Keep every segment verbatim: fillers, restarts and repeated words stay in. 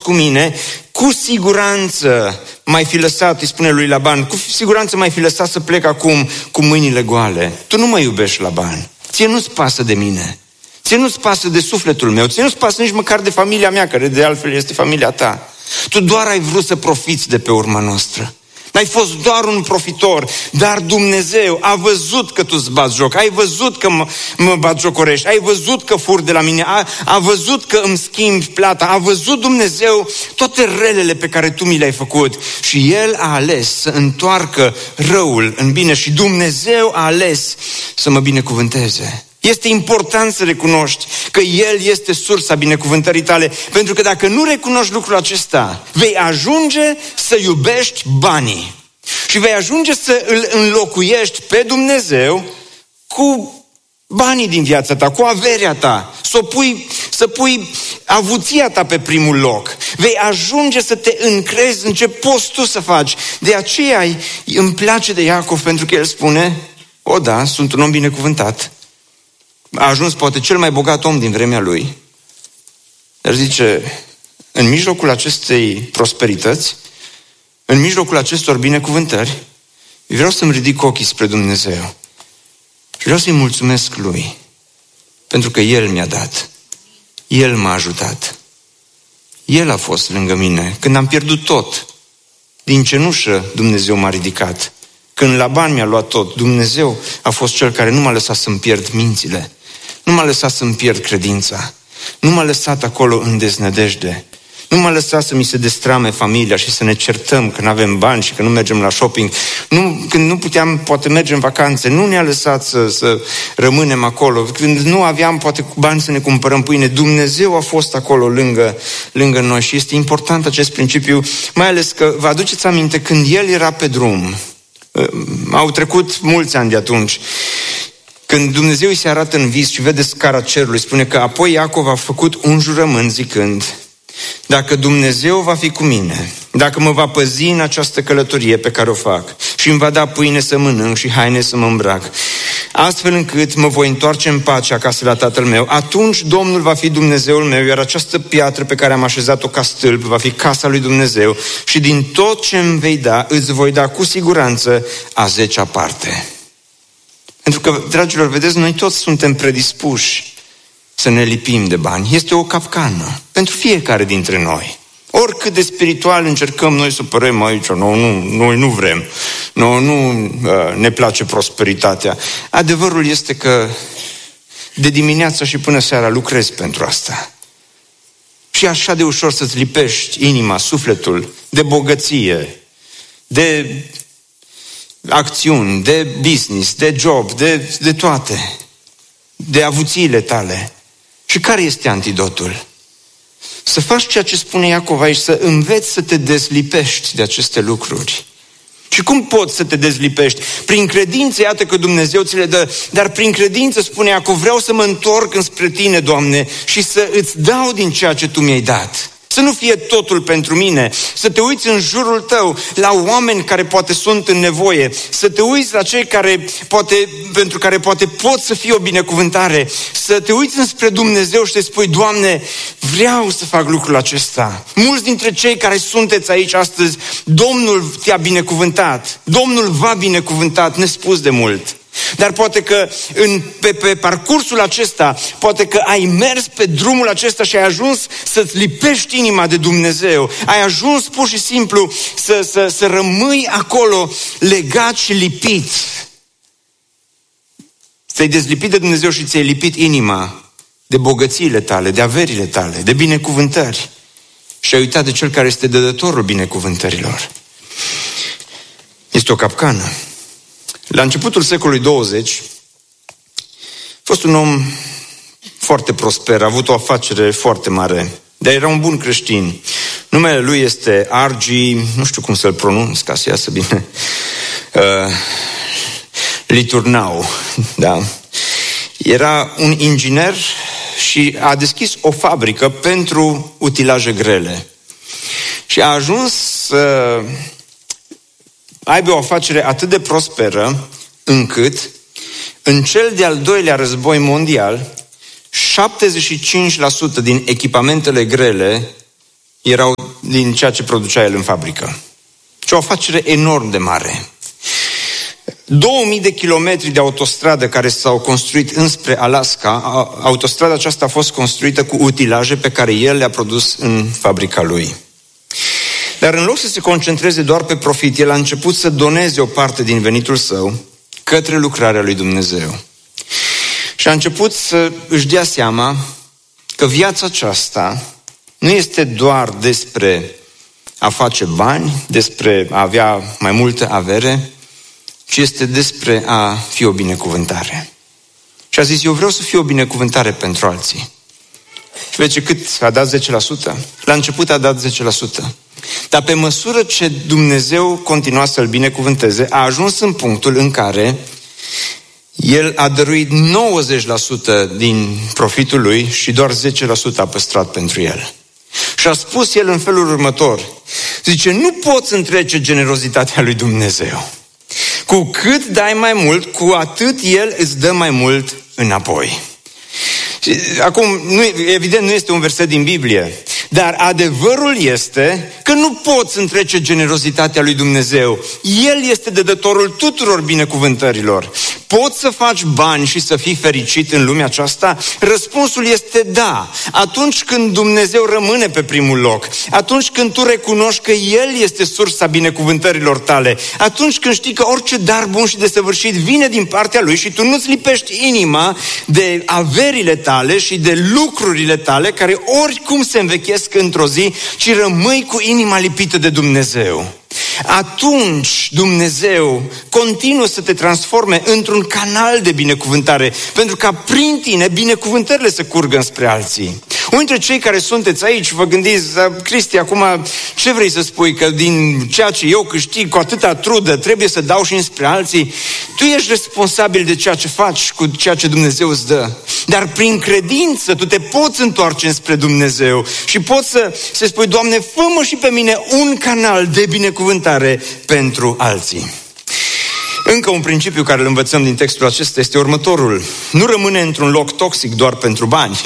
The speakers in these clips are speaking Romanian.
cu mine, cu siguranță m-ai fi lăsat, îi spune lui Laban, cu siguranță m-ai fi lăsat să plec acum cu mâinile goale. Tu nu mă iubești, Laban. Ție nu-ți pasă de mine. Ție nu-ți pasă de sufletul meu. Ție nu-ți pasă nici măcar de familia mea, care de altfel este familia ta. Tu doar ai vrut să profiți de pe urma noastră. Ai fost doar un profitor, dar Dumnezeu a văzut că tu îți bați joc, ai văzut că mă, mă batjocorești, ai văzut că furi de la mine, a, a văzut că îmi schimbi plata, a văzut Dumnezeu toate relele pe care tu mi le-ai făcut și El a ales să întoarcă răul în bine și Dumnezeu a ales să mă binecuvânteze. Este important să recunoști că El este sursa binecuvântării tale, pentru că dacă nu recunoști lucrul acesta, vei ajunge să iubești banii și vei ajunge să îl înlocuiești pe Dumnezeu cu banii din viața ta, cu averea ta, să pui, să pui avuția ta pe primul loc. Vei ajunge să te încrezi în ce poți tu să faci. De aceea îmi place de Iacov, pentru că el spune, o da, sunt un om binecuvântat. A ajuns poate cel mai bogat om din vremea lui. Dar zice, în mijlocul acestei prosperități, în mijlocul acestor binecuvântări, vreau să-mi ridic ochii spre Dumnezeu. Și vreau să-i mulțumesc Lui. Pentru că El mi-a dat. El m-a ajutat. El a fost lângă mine. Când am pierdut tot, din cenușă Dumnezeu m-a ridicat. Când Laban mi-a luat tot, Dumnezeu a fost Cel care nu m-a lăsat să-mi pierd mințile. Nu m-a lăsat să-mi pierd credința. Nu m-a lăsat acolo în deznădejde. Nu m-a lăsat să mi se destrame familia și să ne certăm că nu avem bani și că nu mergem la shopping. Nu, când nu puteam poate merge în vacanțe, nu ne-a lăsat să, să rămânem acolo. Când nu aveam poate bani să ne cumpărăm pâine, Dumnezeu a fost acolo lângă, lângă noi și este important acest principiu, mai ales că vă aduceți aminte când El era pe drum. Au trecut mulți ani de atunci. Când Dumnezeu îi se arată în vis și vede scara cerului, spune că apoi Iacov a făcut un jurământ zicând, dacă Dumnezeu va fi cu mine, dacă mă va păzi în această călătorie pe care o fac și îmi va da pâine să mănânc și haine să mă îmbrac, astfel încât mă voi întoarce în pace acasă la tatăl meu, atunci Domnul va fi Dumnezeul meu, iar această piatră pe care am așezat-o ca stâlp va fi casa lui Dumnezeu și din tot ce îmi vei da, îți voi da cu siguranță a zecea parte. Pentru că, dragilor, vedeți, noi toți suntem predispuși să ne lipim de bani. Este o capcană pentru fiecare dintre noi. Oricât de spiritual încercăm noi să părem aici, noi nu, noi nu vrem, noi nu uh, ne place prosperitatea. Adevărul este că de dimineața și până seara lucrezi pentru asta. Și e așa de ușor să-ți lipești inima, sufletul de bogăție, de acțiuni, de business, de job, de, de toate, de avuțiile tale. Și care este antidotul? Să faci ceea ce spune Iacov aici, să înveți să te dezlipești de aceste lucruri. Și cum poți să te dezlipești? Prin credință, iată că Dumnezeu ți le dă, dar prin credință, spune Iacov, vreau să mă întorc înspre tine, Doamne, și să îți dau din ceea ce tu mi-ai dat. Să nu fie totul pentru mine, să te uiți în jurul tău la oameni care poate sunt în nevoie, să te uiți la cei care poate, pentru care poate pot să fie o binecuvântare, să te uiți înspre Dumnezeu și să spui, Doamne, vreau să fac lucrul acesta. Mulți dintre cei care sunteți aici astăzi, Domnul te-a binecuvântat, Domnul v-a binecuvântat nespus de mult. Dar poate că în, pe, pe parcursul acesta, poate că ai mers pe drumul acesta și ai ajuns să-ți lipești inima de Dumnezeu. Ai ajuns pur și simplu să, să, să rămâi acolo legat și lipit. Ți-ai dezlipit de Dumnezeu și ți-ai lipit inima de bogățiile tale, de averile tale, de binecuvântări. Și ai uitat de Cel care este dădătorul binecuvântărilor. Este o capcană. La începutul secolului douăzeci, a fost un om foarte prosper, a avut o afacere foarte mare, dar era un bun creștin. Numele lui este Argi, nu știu cum să-l pronunț ca să iasă bine, uh, Liturnau, da. Era un inginer și a deschis o fabrică pentru utilaje grele. Și a ajuns să uh, aibă o afacere atât de prosperă, încât în cel de-al doilea război mondial, șaptezeci și cinci la sută din echipamentele grele erau din ceea ce producea el în fabrică. Și o afacere enorm de mare. două mii de kilometri de autostradă care s-au construit înspre Alaska, autostrada aceasta a fost construită cu utilaje pe care el le-a produs în fabrica lui. Dar în loc să se concentreze doar pe profit, el a început să doneze o parte din venitul său către lucrarea lui Dumnezeu. Și a început să își dea seama că viața aceasta nu este doar despre a face bani, despre a avea mai multă avere, ci este despre a fi o binecuvântare. Și a zis, eu vreau să fiu o binecuvântare pentru alții. Și vezi cât a dat zece la sută? La început a dat zece la sută. Dar pe măsură ce Dumnezeu continua să-l binecuvânteze, a ajuns în punctul în care el a dăruit nouăzeci la sută din profitul lui și doar zece la sută a păstrat pentru el. Și a spus el în felul următor, zice, nu poți întrece generozitatea lui Dumnezeu. Cu cât dai mai mult, cu atât el îți dă mai mult înapoi. Acum, nu, evident, nu este un verset din Biblie, dar adevărul este că nu poți întrece generozitatea lui Dumnezeu. El este dădătorul tuturor binecuvântărilor. Poți să faci bani și să fii fericit în lumea aceasta? Răspunsul este da. Atunci când Dumnezeu rămâne pe primul loc, atunci când tu recunoști că El este sursa binecuvântărilor tale, atunci când știi că orice dar bun și desăvârșit vine din partea Lui și tu nu-ți lipești inima de averile tale și de lucrurile tale care oricum se învechesc într-o zi, ci rămâi cu inima lipită de Dumnezeu. Atunci Dumnezeu continuă să te transforme într-un canal de binecuvântare, pentru ca prin tine binecuvântările să curgă înspre alții. Unul dintre cei care sunteți aici vă gândiți, Cristi, acum ce vrei să spui? Că din ceea ce eu câștig cu atâta trudă trebuie să dau și înspre alții? Tu ești responsabil de ceea ce faci cu ceea ce Dumnezeu îți dă. Dar prin credință tu te poți întoarce înspre Dumnezeu și poți să, să spui, Doamne, fă-mă și pe mine un canal de binecuvântare pentru alții. Încă un principiu care îl învățăm din textul acesta este următorul. Nu rămâne într-un loc toxic doar pentru bani.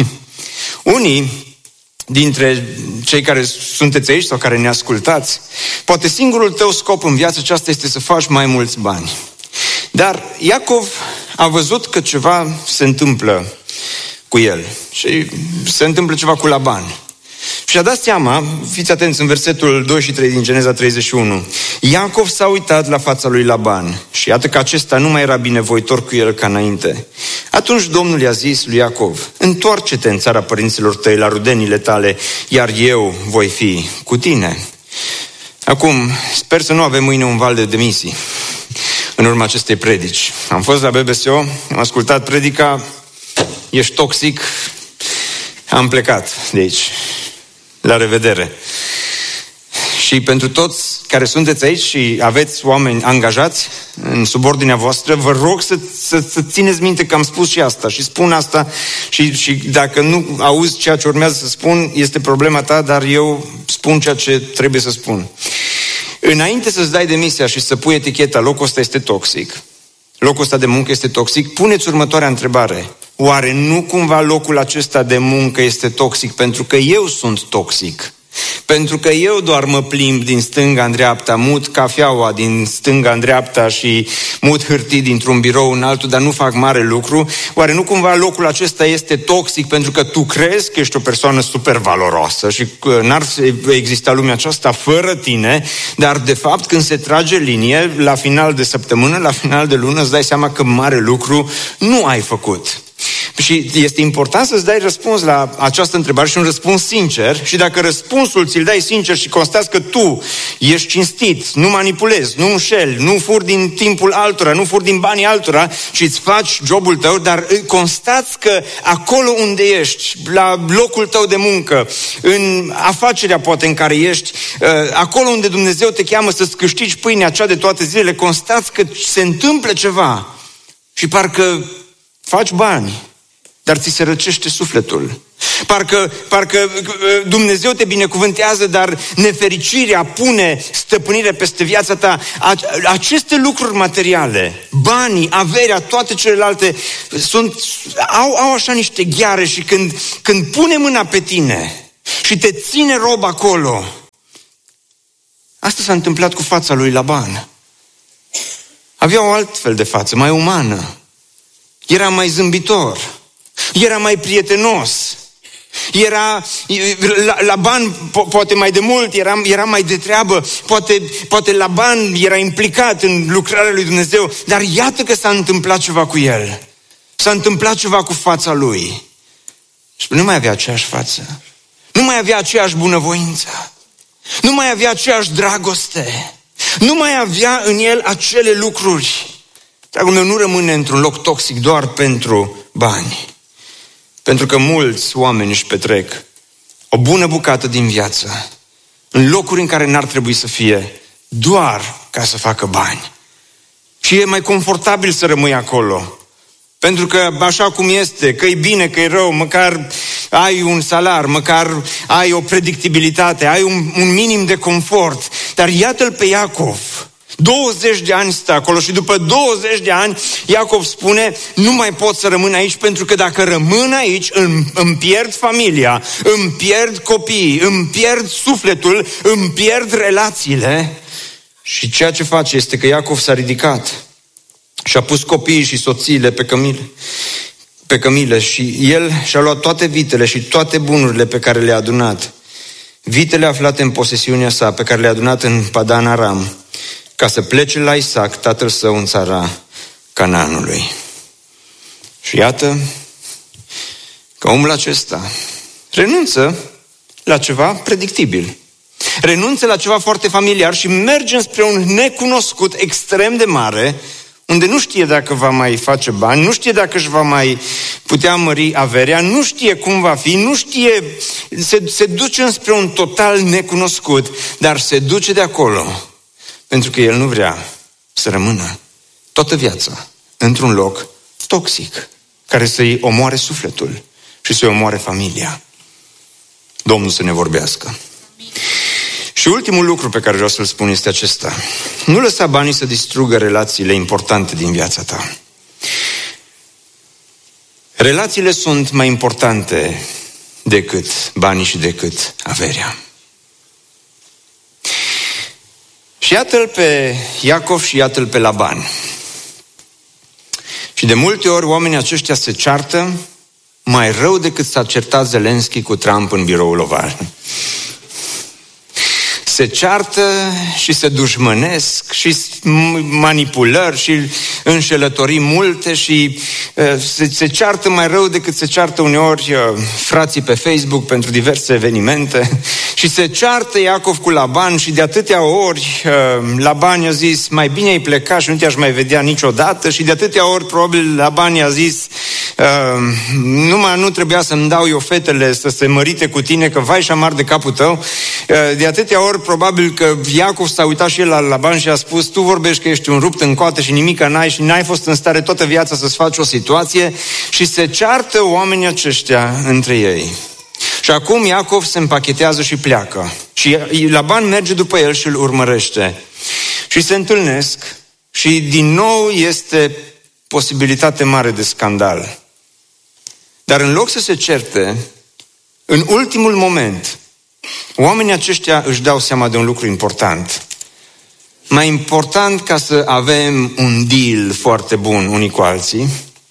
Unii dintre cei care sunteți aici sau care ne ascultați, poate singurul tău scop în viața aceasta este să faci mai mulți bani. Dar Iacov a văzut că ceva se întâmplă cu el și se întâmplă ceva cu Laban. Și a dat seama, fiți atenți în versetul doi și trei din Geneza treizeci și unu, Iacov s-a uitat la fața lui Laban și iată că acesta nu mai era binevoitor cu el ca înainte. Atunci Domnul i-a zis lui Iacov, întoarce-te în țara părinților tăi, la rudenile tale, iar eu voi fi cu tine. Acum, sper să nu avem mâine un val de demisii în urma acestei predici. Am fost la B B S O, am ascultat predica, ești toxic, am plecat de aici. La revedere! Și pentru toți care sunteți aici și aveți oameni angajați în subordinea voastră, vă rog să, să, să țineți minte că am spus și asta și spun asta și, și dacă nu auzi ceea ce urmează să spun, este problema ta, dar eu spun ceea ce trebuie să spun. Înainte să-ți dai demisia și să pui eticheta, locul ăsta este toxic, locul ăsta de muncă este toxic, puneți următoarea întrebare. Oare nu cumva locul acesta de muncă este toxic pentru că eu sunt toxic? Pentru că eu doar mă plimb din stânga în dreapta, mut cafeaua din stânga în dreapta și mut hârtii dintr-un birou în altul, dar nu fac mare lucru? Oare nu cumva locul acesta este toxic pentru că tu crezi că ești o persoană super valoroasă și n-ar exista lumea aceasta fără tine, dar de fapt când se trage linie, la final de săptămână, la final de lună, îți dai seama că mare lucru nu ai făcut. Și este important să-ți dai răspuns la această întrebare și un răspuns sincer și dacă răspunsul ți-l dai sincer și constați că tu ești cinstit, nu manipulezi, nu înșeli, nu furi din timpul altora, nu furi din banii altora, ci îți faci jobul tău, dar constați că acolo unde ești, la locul tău de muncă, în afacerea poate în care ești, acolo unde Dumnezeu te cheamă să-ți câștigi pâinea cea de toate zilele, constați că se întâmplă ceva și parcă faci bani, dar ți se răcește sufletul. Parcă, parcă Dumnezeu te binecuvântează, dar nefericirea pune stăpânire peste viața ta. Aceste lucruri materiale, banii, averea, toate celelalte, sunt, au, au așa niște gheare și când, când pune mâna pe tine și te ține rob acolo. Asta s-a întâmplat cu fața lui Laban. Avea o altfel de față, mai umană. Era mai zâmbitor. Era mai prietenos. Era, Laban, po- poate mai de mult, era, era mai de treabă, poate, poate Laban era implicat în lucrarea lui Dumnezeu, dar iată că s-a întâmplat ceva cu el. S-a întâmplat ceva cu fața lui. Și nu mai avea aceeași față. Nu mai avea aceeași bunăvoință. Nu mai avea aceeași dragoste. Nu mai avea în el acele lucruri. Dragul meu, nu rămâne într-un loc toxic doar pentru bani. Pentru că mulți oameni își petrec o bună bucată din viață în locuri în care n-ar trebui să fie, doar ca să facă bani. Și e mai confortabil să rămâi acolo. Pentru că așa cum este, că e bine, că e rău, măcar ai un salar, măcar ai o predictibilitate, ai un, un minim de confort. Dar iată-l pe Iacov. douăzeci de ani stă acolo și după douăzeci de ani Iacov spune: nu mai pot să rămân aici, pentru că dacă rămân aici îmi, îmi pierd familia, îmi pierd copiii, îmi pierd sufletul, îmi pierd relațiile. Și ceea ce face este că Iacov s-a ridicat și a pus copiii și soțiile pe cămile, pe cămile și el și-a luat toate vitele și toate bunurile pe care le-a adunat, vitele aflate în posesiunea sa, pe care le-a adunat în Padan Aram, ca să plece la Isaac, tatăl său, în țara Canaanului. Și iată că omul acesta renunță la ceva predictibil. Renunță la ceva foarte familiar și merge spre un necunoscut extrem de mare, unde nu știe dacă va mai face bani, nu știe dacă își va mai putea mări averea, nu știe cum va fi, nu știe, se, se duce înspre un total necunoscut, dar se duce de acolo, pentru că el nu vrea să rămână toată viața într-un loc toxic, care să-i omoare sufletul și să-i omoare familia. Domnul să ne vorbească. Și ultimul lucru pe care vreau să-l spun este acesta. Nu lăsa banii să distrugă relațiile importante din viața ta. Relațiile sunt mai importante decât banii și decât averea. Și iată-l pe Iacov și iată-l pe Laban. Și de multe ori oamenii aceștia se ceartă mai rău decât s-a certat Zelenski cu Trump în biroul oval. Se ceartă și se dușmănesc și manipulări și înșelătorii multe și uh, se, se ceartă mai rău decât se ceartă uneori uh, frații pe Facebook pentru diverse evenimente și se ceartă Iacov cu Laban și de atâtea ori uh, Laban i-a zis: mai bine ai pleca și nu te-aș mai vedea niciodată, și de atâtea ori probabil Laban i-a zis: uh, numai nu trebuia să-mi dau eu fetele să se mărite cu tine, că vai și amar de capul tău. Uh, de atâtea ori probabil că Iacov s-a uitat și el la Laban și a spus: tu vorbești că ești un rupt în coate și nimica n-ai și n-ai fost în stare toată viața să-ți faci o situație. Și se ceartă oamenii aceștia între ei. Și acum Iacov se împachetează și pleacă. Și Laban merge după el și îl urmărește. Și se întâlnesc și din nou este posibilitate mare de scandal. Dar în loc să se certe, în ultimul moment, oamenii aceștia își dau seama de un lucru important. Mai important ca să avem un deal foarte bun unii cu alții,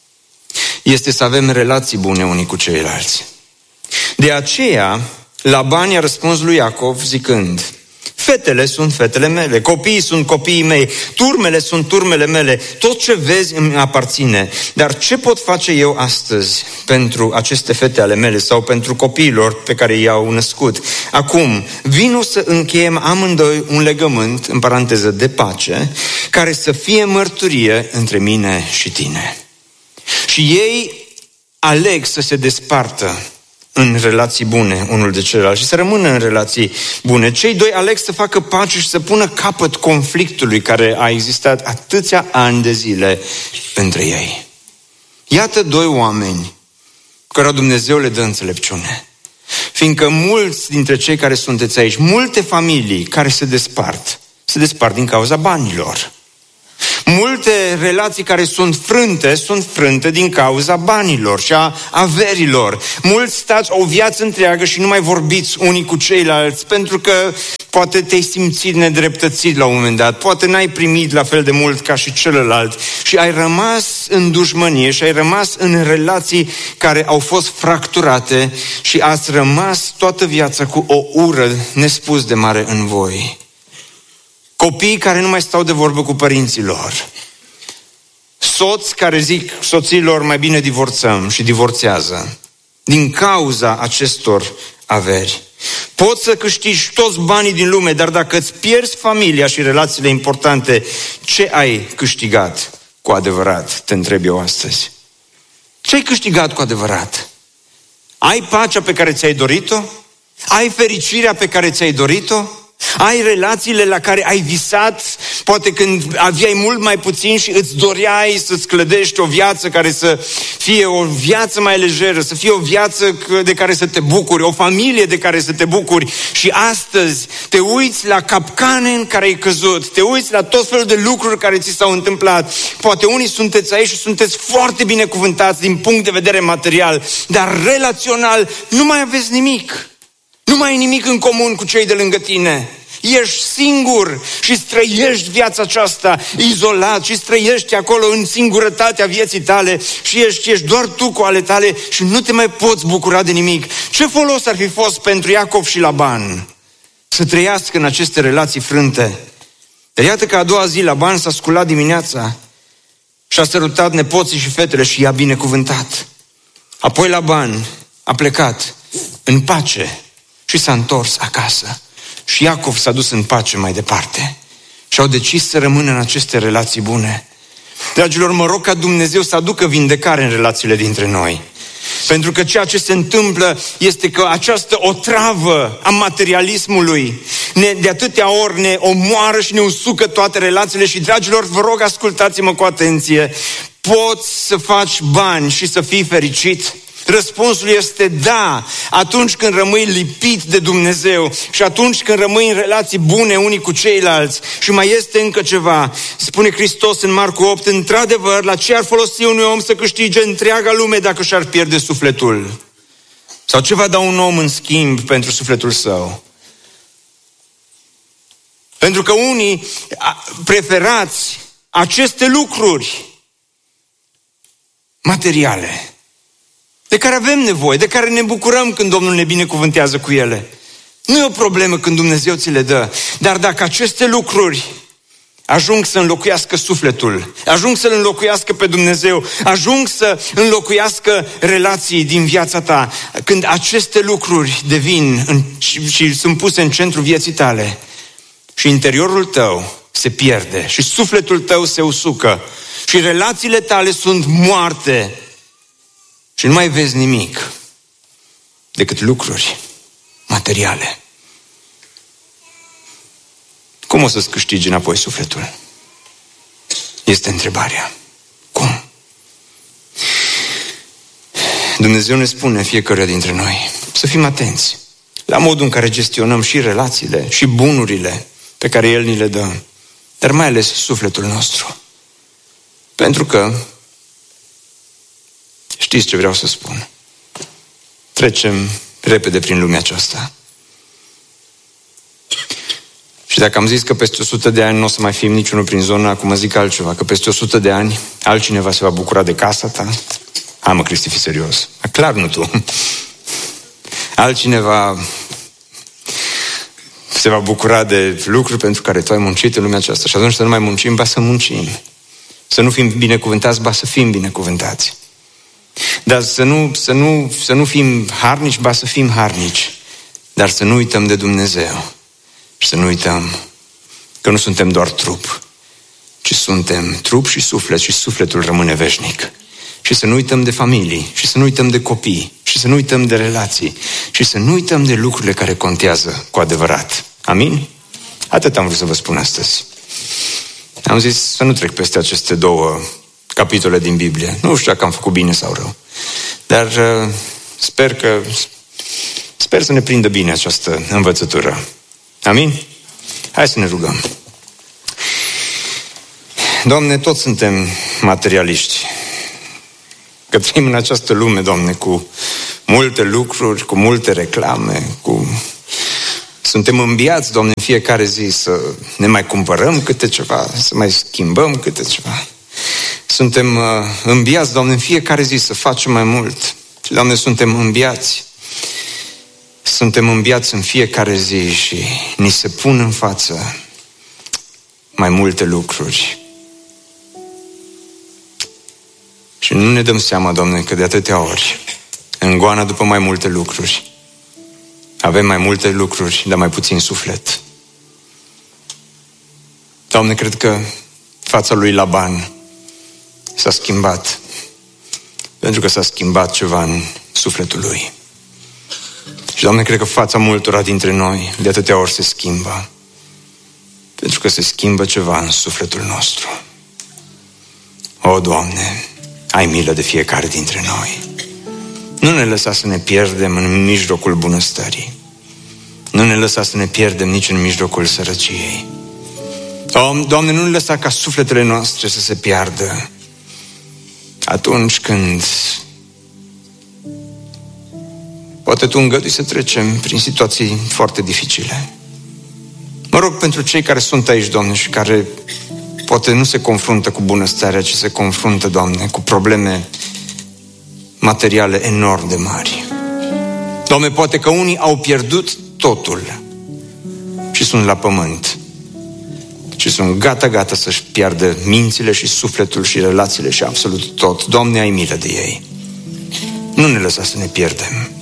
este să avem relații bune unii cu ceilalți. De aceea, Laban i-a răspuns lui Iacov zicând: fetele sunt fetele mele, copiii sunt copiii mei, turmele sunt turmele mele, tot ce vezi îmi aparține. Dar ce pot face eu astăzi pentru aceste fete ale mele sau pentru copiilor pe care i-au născut? Acum, vino să încheiem amândoi un legământ, în paranteză, de pace, care să fie mărturie între mine și tine. Și ei aleg să se despartă în relații bune unul de celălalt și să rămână în relații bune. Cei doi aleg să facă pace și să pună capăt conflictului care a existat atâția ani de zile între ei. Iată doi oameni cărora Dumnezeu le dă înțelepciune. Fiindcă mulți dintre cei care sunteți aici, multe familii care se despart, se despart din cauza banilor. Multe relații care sunt frânte, sunt frânte din cauza banilor și a averilor. Mulți stați o viață întreagă și nu mai vorbiți unii cu ceilalți, pentru că poate te-ai simțit nedreptățit la un moment dat, poate n-ai primit la fel de mult ca și celălalt și ai rămas în dușmănie și ai rămas în relații care au fost fracturate și ați rămas toată viața cu o ură nespus de mare în voi. Copii care nu mai stau de vorbă cu părinții lor. Soți care zic soțiilor mai bine divorțăm și divorțează. Din cauza acestor averi. Poți să câștigi toți banii din lume, dar dacă îți pierzi familia și relațiile importante, ce ai câștigat cu adevărat? Te întreb eu astăzi. Ce ai câștigat cu adevărat? Ai pacea pe care ți-ai dorit-o? Ai fericirea pe care ți-ai dorit-o? Ai relațiile la care ai visat, poate când aveai mult mai puțin și îți doreai să-ți clădești o viață care să fie o viață mai lejeră, să fie o viață de care să te bucuri, o familie de care să te bucuri și astăzi te uiți la capcane în care ai căzut, te uiți la tot felul de lucruri care ți s-au întâmplat. Poate unii sunteți aici și sunteți foarte binecuvântați din punct de vedere material, dar relațional nu mai aveți nimic. Nu mai ai nimic în comun cu cei de lângă tine. Ești singur și străiești viața aceasta izolat și străiești acolo în singurătatea vieții tale și ești, ești doar tu cu ale tale și nu te mai poți bucura de nimic. Ce folos ar fi fost pentru Iacov și Laban să trăiască în aceste relații frânte? Dar iată că a doua zi Laban s-a sculat dimineața și a sărutat nepoții și fetele și i-a binecuvântat. Apoi Laban a plecat în pace și s-a întors acasă. Și Iacov s-a dus în pace mai departe. Și au decis să rămână în aceste relații bune. Dragilor, mă rog ca Dumnezeu să aducă vindecare în relațiile dintre noi. Pentru că ceea ce se întâmplă este că această otravă a materialismului ne, de atâtea ori ne omoară și ne usucă toate relațiile. Și, dragilor, vă rog, ascultați-mă cu atenție. Poți să faci bani și să fii fericit? Răspunsul este da, atunci când rămâi lipit de Dumnezeu și atunci când rămâi în relații bune unii cu ceilalți. Și mai este încă ceva. Spune Hristos în Marcu opt, într-adevăr, la ce ar folosi unui om să câștige întreaga lume dacă și-ar pierde sufletul? Sau ce va da un om în schimb pentru sufletul său? Pentru că unii preferați aceste lucruri materiale de care avem nevoie, de care ne bucurăm când Domnul ne binecuvântează cu ele. Nu e o problemă când Dumnezeu ți le dă, dar dacă aceste lucruri ajung să înlocuiască sufletul, ajung să-L înlocuiască pe Dumnezeu, ajung să înlocuiască relații din viața ta, când aceste lucruri devin în, și, și sunt puse în centrul vieții tale și interiorul tău se pierde și sufletul tău se usucă și relațiile tale sunt moarte, și nu mai vezi nimic decât lucruri materiale. Cum o să-ți câștigi înapoi sufletul? Este întrebarea. Cum? Dumnezeu ne spune fiecare dintre noi să fim atenți la modul în care gestionăm și relațiile și bunurile pe care El ni le dă, dar mai ales sufletul nostru. Pentru că știți ce vreau să spun? Trecem repede prin lumea aceasta. Și dacă am zis că peste o sută de ani nu o să mai fim niciunul prin zona, acum zic altceva, că peste o sută de ani altcineva se va bucura de casa ta. Hai mă, Cristi, fi serios. Clar nu tu. Altcineva se va bucura de lucruri pentru care tu ai muncit în lumea aceasta. Și atunci să nu mai muncim, ba să muncim. Să nu fim binecuvântați, ba să fim binecuvântați. Dar să nu, să, nu, să nu fim harnici, ba să fim harnici. Dar să nu uităm de Dumnezeu. Și să nu uităm că nu suntem doar trup, ci suntem trup și suflet și sufletul rămâne veșnic. Și să nu uităm de familii, și să nu uităm de copii, și să nu uităm de relații, și să nu uităm de lucrurile care contează cu adevărat. Amin? Atât am vrut să vă spun astăzi. Am zis să nu trec peste aceste două capitole din Biblie. Nu știu dacă am făcut bine sau rău. Dar uh, sper că sper să ne prindă bine această învățătură. Amin? Hai să ne rugăm. Doamne, toți suntem materialiști. Că trăim în această lume, Doamne, cu multe lucruri, cu multe reclame, cu... Suntem înviați, Doamne, în fiecare zi să ne mai cumpărăm câte ceva, să mai schimbăm câte ceva. Suntem uh, înviați, Doamne, în fiecare zi să facem mai mult. Și, Doamne, suntem înviați. Suntem înviați în fiecare zi și ni se pun în față mai multe lucruri. Și nu ne dăm seama, Doamne, că de atâtea ori, în goana după mai multe lucruri, avem mai multe lucruri, dar mai puțin suflet. Doamne, cred că fața lui Laban s-a schimbat, pentru că s-a schimbat ceva în sufletul lui. Și, Doamne, cred că fața multora dintre noi de atâtea ori se schimbă, pentru că se schimbă ceva în sufletul nostru. O, Doamne, ai milă de fiecare dintre noi. Nu ne lăsa să ne pierdem în mijlocul bunăstării. Nu ne lăsa să ne pierdem nici în mijlocul sărăciei. O, Doamne, nu ne lăsa ca sufletele noastre să se piardă atunci când poate Tu îngădui să trecem prin situații foarte dificile. Mă rog pentru cei care sunt aici, Doamne, și care poate nu se confruntă cu bunăstarea, ci se confruntă, Doamne, cu probleme materiale enorm de mari. Doamne, poate că unii au pierdut totul și sunt la pământ și sunt gata, gata să-și piardă mințile și sufletul și relațiile și absolut tot. Doamne, ai milă de ei. Nu ne lăsa să ne pierdem.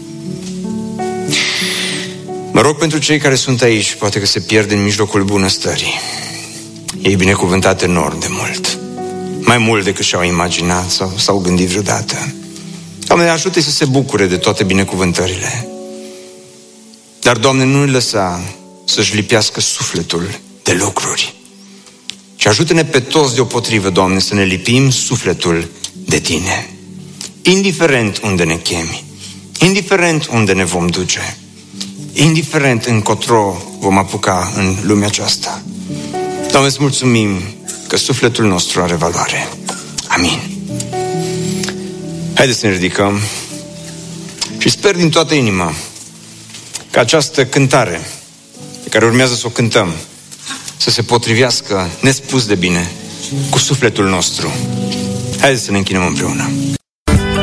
Mă rog pentru cei care sunt aici, poate că se pierd în mijlocul bunăstării. Ei binecuvântat enorm de mult. Mai mult decât și-au imaginat sau s-au gândit vreodată. Doamne, ajută-i să se bucure de toate binecuvântările. Dar, Doamne, nu ne lăsa să-și lipească sufletul de lucruri. Și ajută-ne pe toți deopotrivă, Doamne, să ne lipim sufletul de Tine. Indiferent unde ne chemi, indiferent unde ne vom duce, indiferent încotro vom apuca în lumea aceasta. Doamne, îți mulțumim că sufletul nostru are valoare. Amin. Haideți să ne ridicăm și sper din toată inima că această cântare pe care urmează să o cântăm să se potrivească nespus de bine cu sufletul nostru. Haideți să ne închinăm împreună.